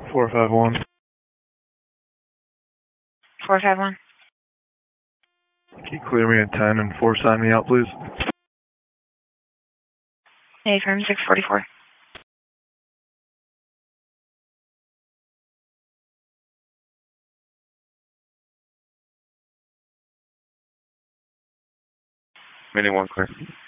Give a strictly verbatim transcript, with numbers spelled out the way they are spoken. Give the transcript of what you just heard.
four five one. four five one. Can you clear me at ten and four sign me out, please? A firm six forty-four. Mini one clear.